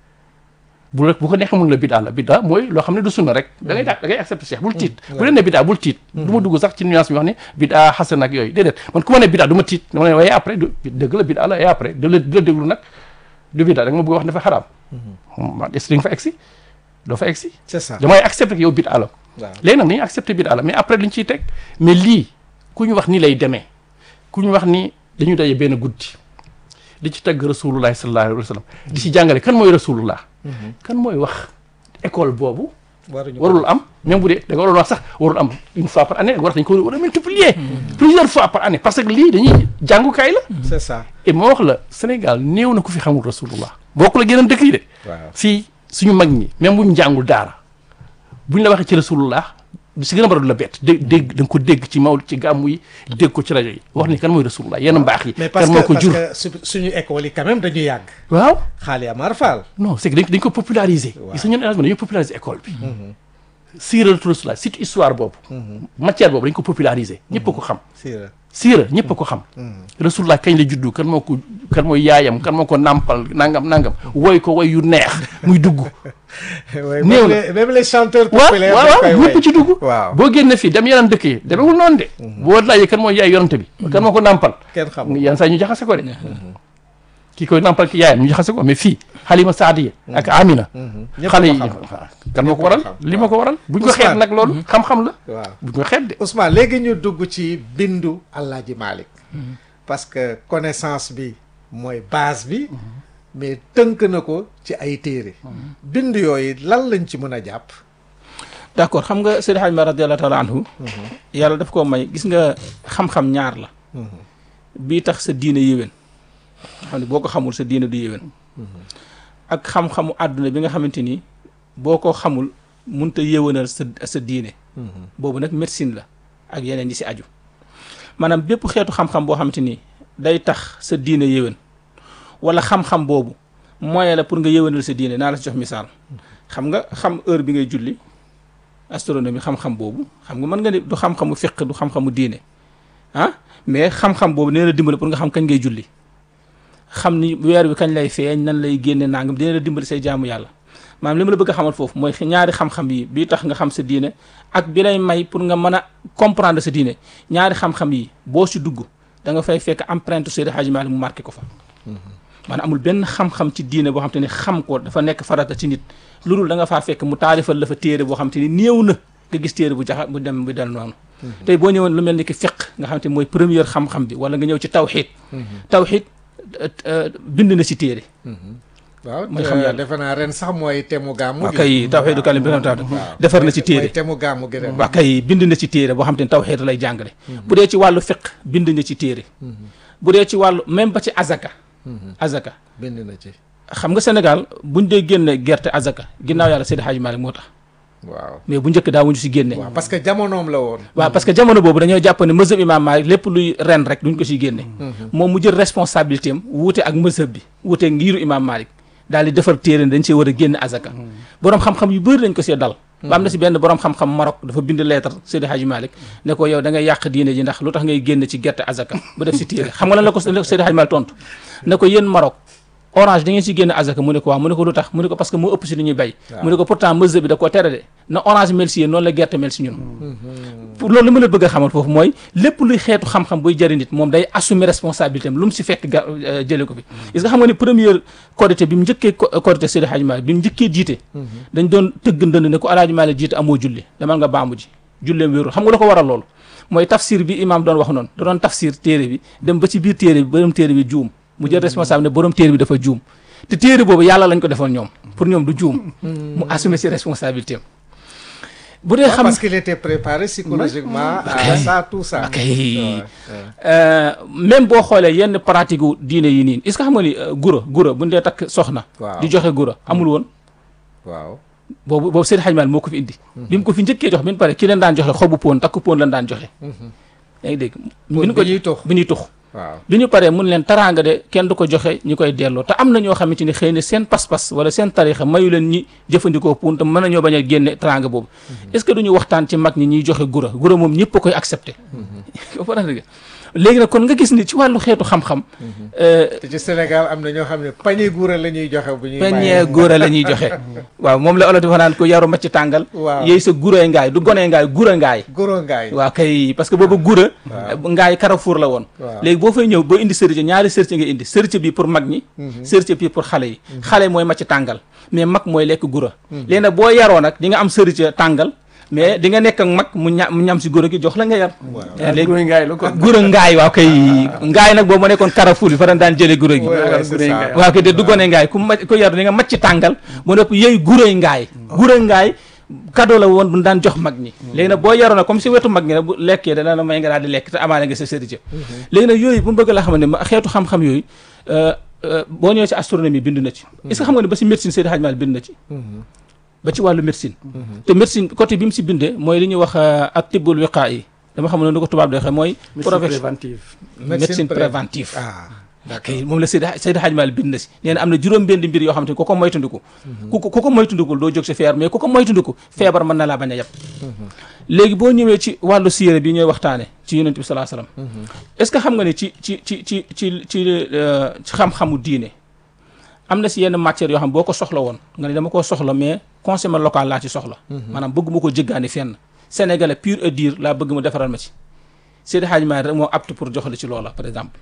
bu la bu ko nekk mun la bidaa la bidaa mooy loo xam ne du sunna rek da ngay daa da ngay accepté Cheikh bul tiit bu leen ne bidaa bul tiit du ma dugg sax ci nuance bi wax ne bidaa xasan ak yooyu déedéet man ku ma ne bidaa du ma tiit dama ne waaye après du dëgg la bidaa la et après da la da la déglu nag du bidaa da nga ma bëgg wax dafa xaraam ma est-ce que di nga fa egsi doo fa egsi c'est ça damay accepté que yow bidaa la léegi nag dañuy accepté bidaa la mais après li ñu ciy teg mais lii ku ñu wax ni lay demee ku ñu wax ni dañu daje benn guddi di ci tagg rasulullah sallallahu alayhi wa sallam di ci jàngale kan mooy rasulullah kan mooy wax école boobu warul am même bu dee da nga waroon wax sax warul am une fois par année war dañ ko war a multiplier plusieurs fois par année parce que lii dañuy jàngukaay la c'est ça et moo wax la Sénégal néew na ku fi xamul rasulullah bokku la geneen dëkk yi de fii suñu mag ñi même buñ jàngul daara buñ la waxee ci rasulullah si gën a bari du la bett dégg dégg da nga ko dégg ci mawlid ci gàmmu yi dégg ko ci rajo yi wax ni kan mooy rasulullah yenn mbaax yi kan moo ko jur mais parce que suñu école yi quand même dañu yàgg waaw Xaali Amar Fall non c'est que dañ dañ ko populariser gis nga ñun Erasmus dañu populariser école bi siiratu rasulullah surtout histoire boobu matière boobu dañ ko populariser ñëpp a ko xam siira siira ñëpp a ko xam rasulullah kañ la juddu kan moo ko kan mooy yaayam kan moo ko nàmpal nangam nangam woy ko woy yu neex muy dugg néew na même les chanteurs waaw populaires waaw ñëpp ci dugg waaw boo génne fii dem yeneen dëkk yi demewul noonu de boo laajee kan mooy yaay yonante bi kan moo ko nàmpal kenn xam yenn saa ñu jaxase ko de kii koy nàmpal ki yaayam ñu jaxase ko mais fii Halima Saadiya ak Amina xale yi kan moo ko waral li ma ko waral buñ ko xeeb nag loolu xam-xam la waaw buñ ko xeeb de Ousmane léegi ñu dugg ci bindu Alaaji Malick parce que connaissance bi mooy base bi mais tënk na ko ci ay téere bind yooyu lan lañ ci mën a jàpp d'accord xam nga Seydi Hadji Malick radiyallahu taala anhu yàlla daf koo may gis nga xam-xam ñaar la bii tax sa diine yéwén xam ne boo ko xamul sa diine du yéwén ak xam-xamu àdduna bi nga xamante ni boo ko xamul mënut a yéwénal sa sa diine boobu nag médecine la ak yeneen yi si aju maanaam bépp xeetu xam-xam boo xamante ni day tax sa diine yéwén wala xam-xam boobu moyen la pour nga yéwénal sa diine naa la si jox misaal xam nga xam heure bi ngay julli astronomie xam-xam boobu xam nga mën nga ni du xam-xamu fiq du xam-xamu diine ah mais xam-xam boobu nee na dimbali pour nga xam kañ ngay julli xam ni weer bi kañ lay feeñ nan lay génne nangam dina la dimbali say jaamu yàlla maanaam li ma la bëgg a xamal foofu mooy ñaari xam-xam yi bii tax nga xam sa diine ak bi lay may pour nga mën a comprendre sa diine ñaari xam-xam yi boo si dugg da nga fay fekk empreinte Seydi Hadji Malick mu marqué ko fa maanaam amul benn xam-xam ci diine boo xam te ne xam ko dafa nekk farata ci nit lu dul da nga faa fekk mu taalifal la fa téere boo xam te ni néew na nga gis téere bu jaxa bu dem bu del noonu tey boo ñëwoon lu mel ni ki fiq nga xam te mooy première xam-xam bi wala nga ñëw ci tawxiid tawxiid bind na si téere waaw mooy xam yàlla defe naa ren sax mooy temu gàmmu waaw kay tawxiidu kalim bi nga xam defar na ci téere mooy temu gàmmu gi ren waaw kay bind na ci téere boo xam te ne tawxiid lay jàngale bu dee ci wàllu fiq bind na ci téere bu dee ci wàllu même ba ci azaka azaka bind na ci xam nga Sénégal buñ dee génne gerte azaka ginnaaw yàlla Seydi Hadji Malick moo tax waaw mais bu njëkk daawuñu si génne waaw parce que jamonoom la woon waaw parce que jamono boobu dañoo jàpp ne mazhab imam Malik lépp luy ren rek duñ ko siy génne moom mu jël responsabilité am wuute ak mazhab bi wuute ngiiru imam Malik daal di defar téere dañ see war a génne azaka borom xam-xam yu bëri dañ ko see dal ba am na si benn borom xam-xam Maroc dafa bind lettre Seydi Hadji Malick ne ko yow da ngay yàq diine ji ndax lu tax ngay génn ci gerte azaka ba def si téere xam nga lan la ko Seydi Hadji Malick tontu ne ko yéen Maroc orange da ngeen si génn azaka mu ne ko waaw mu ne ko lu tax mu ne ko parce que moo ëpp si lu ñuy bay mu ne ko pourtant mesure bi da koo tere de na orange mel si yéen noonu la gerte mel si ñun pour loolu li ma la bëgg a xamal foofu mooy lépp luy xeetu xam-xam buy jëriñ nit moom day assumer responsabilité am lu mu si fekk ga jële ko fi est-ce que xam nga ne première Korité bi mu njëkkee Korité Seydi Hadji Malick bi mu njëkkee jiite dañ doon tëgg ndënd ne ko Alaaji Malick jiite amoo julli demal nga baamu ji julleem wéerul xam nga la ko waral loolu mooy tafsir bi imam doon wax noonu da doon tafsir téere bi dem ba ci biir téere bi borom téere bi juum mu jël responsable ne borom téere bi dafa juum te téere boobu yàlla lañ ko defoon ñoom pour ñoom du juum mu assumer ses responsabilités am bu dee xam parce qu'il était préparé psychologiquement à ça tout ça ok même boo xoolee yenn pratique gu diine yi nii est-ce que xam nga ni gura gura bu ñu dee takk soxna di joxe gura amul woon waaw boobu boobu Seydi Hadji Malick moo ko fi indi bi mu ko fi njëkkee jox bi mu pare ki leen daan joxe xobu poon takku poon leen daan joxe yaa ngi dégg bi ñu ko bi ñuy tux waaw bi ñu paree mun leen taraanga de kenn du ko joxe ñi koy delloo te am na ñoo xamante ni xëy na seen pas-pas wala seen tarixa mayu leen ñi jëfandikoo pour te mën nañoo bañ a génne taraanga boobu est-ce que duñu waxtaan ci mag ñi ñuy joxe gura gura moom ñëpp a koy accepté léegi nag kon nga gis ni ci wàllu xeetu xam-xam te ci Sénégal am na ñoo xam ne pañe gura la ñuy joxe bu ñuy pañe gura la ñuy joxe waaw moom la olof dafa naan ko yaru macc tàngal waaw yéy sa guray ngaay du gonee ngaay gura ngaay gura ngaay waaw kay parce que boobu gura ngaay Carrefour la woon léegi boo fay ñëw boo indi sërite ñaari sërite nga indi sërite bi pour mag ñi sërite bi pour xale yi xale mooy macc tàngal mais mag mooy lekk gura léegi nag boo yaroo nag di nga am sërite tàngal mais di nga nekk ak mag mu ña mu ñam si góor gi jox la nga yar léegi gura ngaay la ko gura ngaay waaw kay ngaay nag boobu ma nekkoon Carrefour bi fa daan jëlee gura gi waaw kay de du gone ngaay ku ma ko yar di nga macc tàngal mu nepp yooyu guray ngaay gura ngaay cadeau la woon bu daan jox mag ñi léegi nag boo yaroon nag comme si wetu mag ñi nag bu lekkee dana la may nga daal di lekk te amaana nga sa sëriñ léegi nag yooyu bu mu bëgg la xam ne xeetu xam-xam yooyu boo ñëwee ci astronomie bind na ci est-ce que xam nga ne ba si médecine Seydi Hadji Malick bind na ci ba ci wàllu médecine te médecine côté bi mu si bindee mooy li ñuy wax ak tibbul wiqaa yi dama xam ne nu ko tubaab di waxee mooy préventive médecine préventive ah ok moom la Seydi Seydi Hadji Malick bind na si nee na am na juróom benn mbir yoo xam te ku ko moytundiku ku ko ku ko moytundikul doo jóg si feebar mais ku ko moytundiku feebar mën na laa bañ a yab léegi boo ñëwee ci wàllu siire bi ñooy waxtaane ci yonent bi salaa salaam est-ce que xam nga ne ci ci ci ci ci ci xam-xamu diine am na si yenn matières yoo xam boo ko soxla woon nga ne dama koo soxla mais consommé local laa ci soxla maanaam bëgg ma ko jëggaani fenn sénégalais pur et dur laa bëgg ma defaral ma ci Seydi Hadji Malick rek moo apte pour jox la ci loola par exemple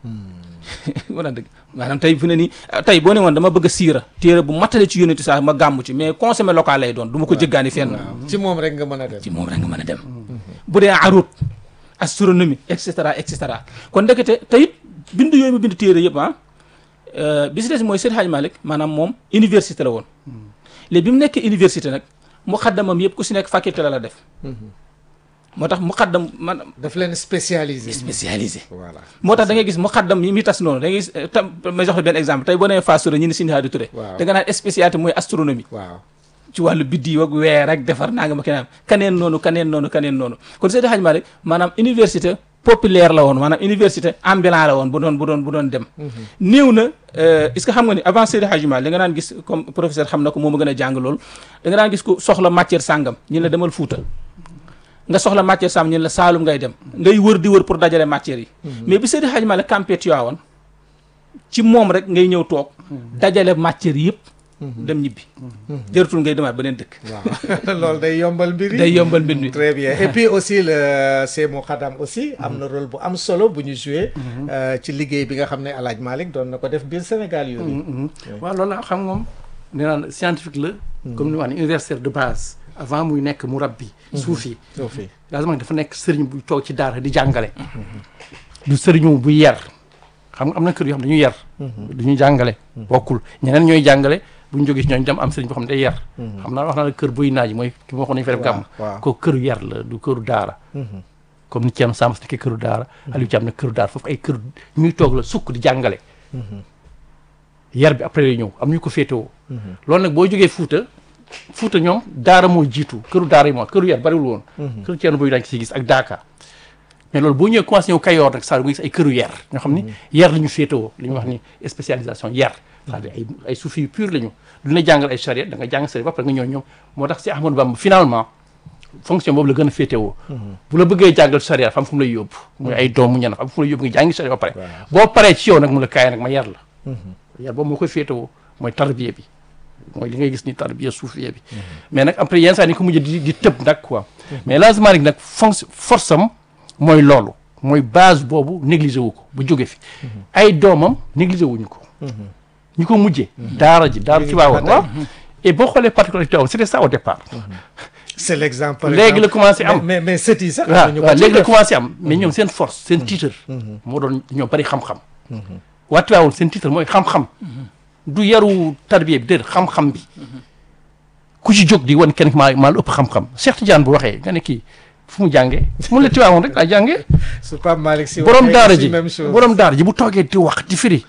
wala dëgg maanaam tey fu ne nii tey boo ne woon dama bëgg a siira téere bu matale ci yónni saa ma gàmmu ci mais consommé local lay doon du ma ko jëggaani fenn ci moom rek nga mën a dem ci moom rek nga mën a dem bu dee arut astronomie et cetera et cetera kon ndekete tey bind yooyu ma bind téere yëpp ah bi si des mooy Seydi Hadji Malick maanaam moom université la woon léegi bi mu nekkee université nag mu xaddamam yëpp ku si nekk faculté la la def moo tax mu xaddam man daf leen spécialisé spécialisé voilà moo tax da ngay gis mu xaddam yi muy tas noonu da ngay gis tam ma jox la benn exemple tey boo nee Fass Touré ñu ne Sini Hadi Touré da nga naan spécialité mooy astronomie waaw ci wàllu biddiw ak weer ak defar naa nga ma keneen kaneen noonu kaneen noonu kaneen noonu kon Seydi Hadji Malick maanaam université populaire la woon maanaam université ambulant la woon bu doon bu doon bu doon dem néew na est-ce que xam nga ni avant Seydi Hadji Malick da nga daan gis comme professeur xam na ko moom a gën a jàng loolu da nga daan gis ku soxla matière sàngam ñu la demal Fuuta nga soxla matière sàngam ñu la Saalum ngay dem ngay wër di wër pour dajale matières yi mais bi Seydi Hadji Malick campé Tivaouane ci moom rek ngay ñëw toog dajale matières yëpp dem ñibbi jëratul ngay demaat beneen dëkk waaw loolu day yombal mbir yi day yombal mbir mi très bien et puis aussi le c'est mu xadam aussi am na rôle bu am solo bu ñu joué ci liggéey bi nga xam ne El Hadj Malick doon na ko def biir Sénégal yooyu waaw loolu la xam moom nee naan scientifique la comme ni wax ne universitaire de base avant muy nekk murabbi suufi suufi lazima dafa nekk sëriñ buy toog ci daara di jàngale du sëriñu buy yar xam nga am na kër yoo xam dañuy yar du ñuy jàngale bokkul ñeneen ñooy jàngale bu ñu jógee si ñooñu dem am sëriñ boo xam ne day yar xam naa wax naa la kër buy naaj mooy ki ma waxoon nañu fa def gàmm ko këru yar la du këru daara comme ni Thierno Samb nekkee këru daara Aliou Thiam ne këru daara foofu ay kër ñuy toog la sukk di jàngale yar bi après lay ñëw am ñu ko féetewoo loolu nag boo jógee Fuuta Fouta ñoom daara moo jiitu këru daara yi moo këru yar bariwul woon këru Ceerno Boy daañu ko si gis ak Daaka mais loolu boo ñëwee commencé ñëw Kayoor nag saa nga gis ay këru yar ñoo xam ni yar la ñu féetewoo li ñuy wax ni spécialisation yar c'est-à-dire ay ay soufi yu pur la ñu lu la jàngal ay charia da nga jàng charia ba pare nga ñëw ñoom moo tax si Ahmadou Bamba finalement fonction boobu la gën a féetewoo bu la bëggee jàngal charia fam fu mu lay yóbbu muy ay doomu ñan fam fu mu lay yóbbu nga jàngi charia ba pare boo paree ci yow nag mu la kaay nag ma yar la yar boobu moo koy féetewoo mooy tarbiya bi mooy li ngay gis ni tarbiya suufiya bi mais nag après yenn saa ni ko mujj di di tëb nag quoi mais Elhadji Malick nag fonction force am mooy loolu mooy base boobu négligé wu ko bu jóge fi ay doomam négligé wuñu ko ñu ko mujjee daara ji daara ci waawoon waaw et boo xoolee particularité woon c'était ça au départ c'est l'exemple léegi la commencé am mais mais sët yi sax waaw waaw léegi la commencé am mais ñoom seen force seen titre moo doon ñoo bari xam-xam waa Tiwaawoon seen titre mooy xam-xam du yaru tarbiya bi déedéet xam-xam bi ku ci jóg di wan kenn maa maa lu ëpp xam-xam Cheikh Tidiane bu waxee nga ne kii fu mu jàngee mun la Tiwaawoon rek laa jàngee su Pape Malick si borom daara ji même chose borom daara ji bu toogee di wax di firi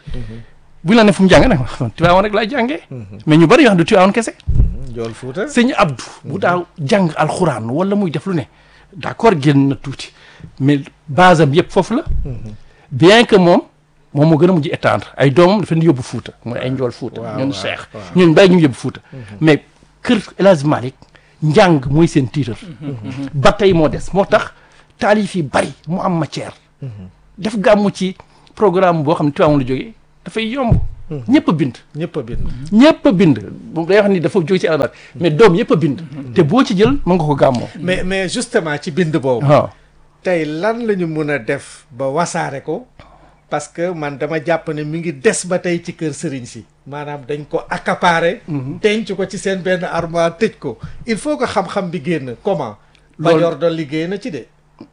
bu la ne fu mu jàngee nag Tiwaawoon rek laa jàngee mais ñu bari yoo xam du Tiwaawoon kese Jool Fuuta sëñ Abdou bu daaw jàng alxuraan wala muy def lu ne d'accord génn na tuuti mais base am yëpp foofu la bien que moom moom moo gën a mujj étendre ay doomam dafa leen yóbbu Fuuta mooy ay njool Fuuta ñun Cheikh ñun bàyyi ñu yóbbu Fuuta mais kër El Hadji Malick njàng mooy seen tiitar ba tey moo des moo tax taalif yi bari mu am matière def gàmmu ci programme boo xam ne Tiwaawan la jógee dafay yomb ñëpp a bind ñëpp a bind ñëpp a bind moom day wax ni dafa jóge ci alal mais doom yëpp a bind te boo ci jël mën nga ko gàmmoo mais mais justement ci bind boobu waaw tey lan la ñu mën a def ba wasaare ko parce que man dama jàpp ne mi ngi des ba tey ci kër sëriñ si maanaam dañ ko accaparer denc ko ci seen benn armoire tëj ko il faut que xam-xam bi génn comment Badior doon liggéey na ci de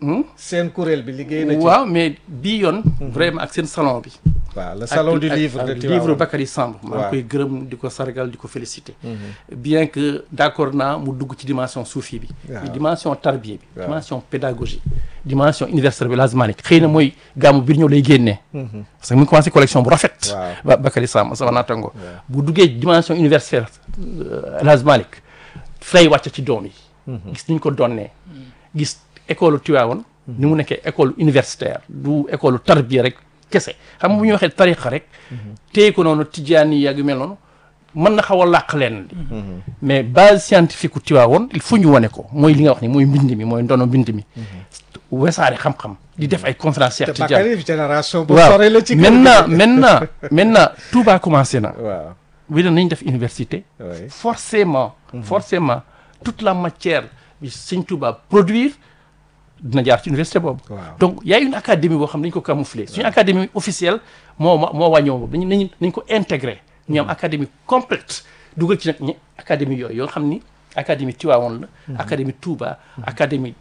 seen kuréel bi liggéey na ci waaw mais bii yoon vraiment ak seen salon bi waaw le salon du livre de Tivaouane livre Bakary Samb maa ngi koy gërëm di ko sargal di ko féliciter bien que d'accord naa mu dugg ci dimension soufi bi dimension tarbiya bi dimension pédagogie dimension universelle bi Elhadji Malick xëy na mooy gàmmu biir ñëw lay génnee parce que mu ngi commencé collection bu rafet ba Bakary Samb sama naataango bu duggee dimension universelle Elhadji Malick fay wàcc ci doom yi gis niñ ko donnee gis école Tivaouane ni mu nekkee école universitaire du école tarbiya rek kese xam nga bu ñu waxee tariqa rek téye ko noonu tijaani yàgg yu mel noonu mën na xaw a làq leen di mais base scientifique u Tivaouane il faut ñu wane ko mooy li nga wax ni mooy mbind mi mooy ndono mbind mi wesaare xam-xam di def ay conférence Cheikh Tidiane génération bu waaw sore la ci maintenant maintenant maintenant Touba commencé na waaw wi nañ def université oui forcément forcément toute la matière bi Sëñ Touba produire dina jaar ci université boobu donc y a une académie boo xam ne dañu ko camoufler suñu académie officielle moo moo wàññoo boobu dañu nañ nañ ko intégré ñu am académie complète dugal ci nag ñi académie yooyu yoo xam ni académie Tivaouane la académie Touba académie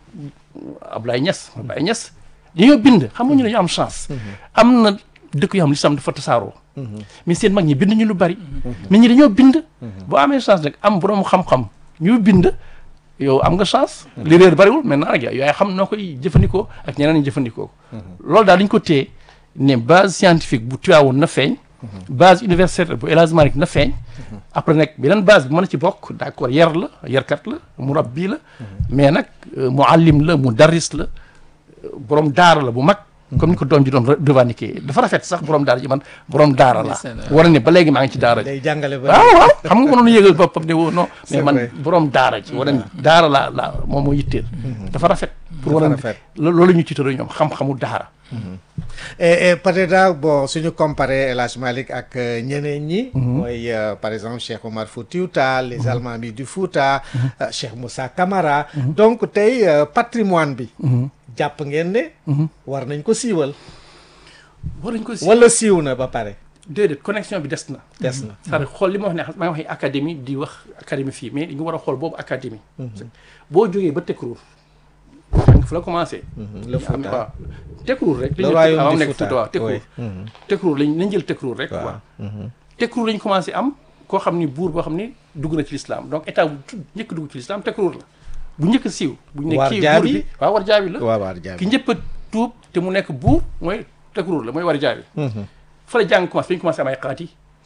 Ablaye Niass Ablaye Niass dañoo bind xam nga ñu dañu am chance am na dëkk yoo xam ne lislam dafa tasaaroo mais seen mag ñi bind ñu lu bari mais ñi dañoo bind boo amee chance nag am borom xam-xam ñu bind yow am nga chance li réer bariwul maintenant nag yaay xam noo koy jëfandikoo ak ñeneen ñi jëfandikoo ko loolu daal dañ ko téye ne base scientifique bu Tivaouane na feeñ base universitaire bu Elhadji Malick na feeñ après nag beneen base bi mën a ci bokk d'accord yar la yarkat la murabbi la mais nag muallim la mudarris la borom daara la bu mag comme ni ko doom ji doon revendiquer dafa rafet sax borom daara ji man borom daara la war a ne ba léegi maa ngi ci daara ji day jàngale ba waaw waaw xam nga mënoon yëgal boppam ne woo non mais C'est man vrai. borom daara ji war a ne daara la la moom moo yitteel dafa rafet pour war a rafet. lo- loolu ñu ci tëral ñoom xam-xamu daara et et peut-être bon suñu comparé El Hadji Malick ak euh, ñeneen ñi. mooy euh, par exemple Cheikh Omar Foutiyou Tall les Almaami du Fouta. euh, Cheikh Moussa Camara. donc tey euh, patrimoine bi. jàpp ngeen ne. war nañ ko siiwal. war nañ ko si wala siiw na ba pare. déedéet connexion bi des na des na. c'est-à-dire xool li ma wax ne maa ngi wax académie di wax académie fii mais dañu war a xool boobu académie boo jógee ba Tekruur fu la commencé le Fouta. waaw Tekruur rek le lañu royaume am du nekk Fouta Fouta waaw Tekruur oui. Mhm. Tekruur lañ nañ jël Tekruur rek waaw. quoi Tekruur lañ commencé am koo xam ni buur boo xam ni dugg na ci l'islam donc état bu tudd njëkk dugg ci l'islam Tekruur la bu njëkk a siiw bu ñu ne War kii Jaabi? buur bi waaw War Jaabi la waaw waaw jaabi. ki njëpp a tuub te mu nekk buur mooy Tekruur la mooy War Jaabi fa la jàng commencé fi ñu commencé am ay xaati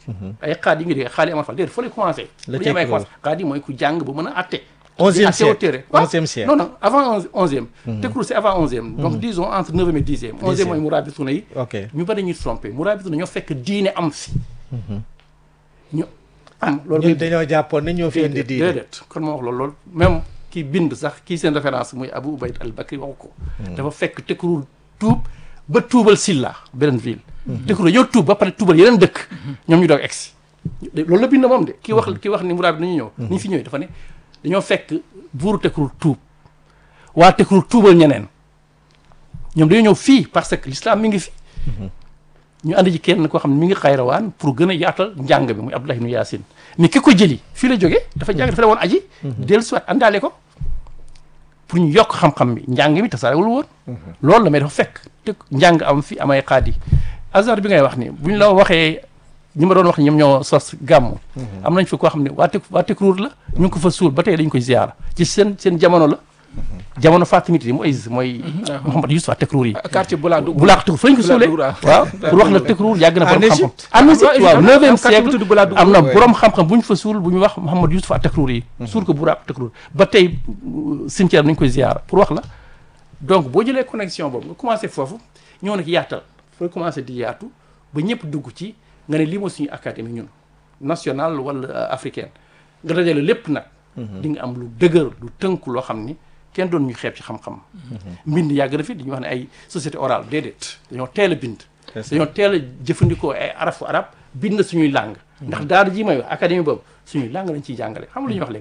ay xaadi yi nga dégg xaali amal fa déedéet fa lay commencé La bu ñu amee tekki commencé xaadi mooy ku jàng ba mën a atte onzième atte au siècle téere waaw onzième siècle non non avant onze onzième tekru c'est avant onzième donc disons entre neuvième et dixième onzième mooy murabituna yi ok ñu bari ñuy trompé murabituna ñoo fekk diine am fi ñu am loolu ñun dañoo jàppoon ne ñoo fi indi diine déedéet kon moo wax loolu loolu même kii bind sax kii seen référence muy Abu Ubayd al Bakri waxu ko dafa fekk tekru tuub ba tuubal Silla beneen ville tekru dañoo tuub ba pare tuubal yeneen dëkk ñoom ñu doog egsi loolu la bind moom de kii wax kii wax ni muraabit nañu ñëw ni ñu fi ñëwee dafa ne dañoo fekk buuru tekru tuub waa tekru tuubal ñeneen ñoom dañoo ñëw fii parce que l'islam mi ngi fi ñu ànd ci kenn koo xam ne mi ngi xayrawaan pour gën a yaatal njàng bi muy Abdullah ibn Yaasin mais ki ko jëli fii la jógee dafa jàng dafa la woon aji dellu siwaat àndaale ko pour ñu yokk xam-xam bi njàng mi tasaarewul woon loolu la mais dafa fekk te njàng am fi amay xaadi Azhar bi ngay wax ni buñ la waxee ñi ma doon wax ñoom ñoo sos gàmmu am nañ fi koo xam ne waa tek waa Tekruur la ñu ngi ko fa suul ba tey dañ koy ziyaara ci seen seen jamono la jamono Fatimite yi mu Aziz mooy Mouhamad Yusuf waa Tekruur yi quartier Boulaadou Boulaaq Tekruur fa lañ ko suulee waaw pour wax la Tekruur yàgg na borom xam-xam en Égypte waaw neuvième siècle am na borom xam-xam bu ñu fa suul bu ñu wax Mouhamad Yusuf waa Tekruur yi suul ko Boulaaq Tekruur ba tey cimetière nañ koy ziyaara pour wax la donc boo jëlee connexion boobu nga commencé foofu ñëw nag yaatal fooy commencé di yaatu ba ñëpp dugg ci nga ne lii mooy suñu académie ñun nationale wala africaine nga dajale lépp nag di nga am lu dëgër lu tënk loo xam ni kenn doon ñu xeeb ci xam-xam mbind yàgg na fi dañuy wax ne ay société orale déedéet dañoo teel a bind dañoo teel a jëfandikoo ay arafu arab bind suñuy langue ndax daara ji may wax académie boobu suñuy langue lañ ciy jàngale xam nga lu ñuy wax léegi